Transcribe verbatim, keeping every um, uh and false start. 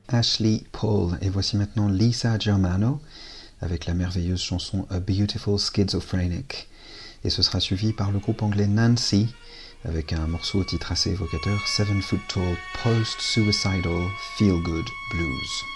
Ashley Paul. Et voici maintenant Lisa Germano avec la merveilleuse chanson A Beautiful Schizophrenic. Et ce sera suivi par le groupe anglais Nancy avec un morceau au titre assez évocateur, Seven Foot Tall Post-Suicidal Feel Good Blues.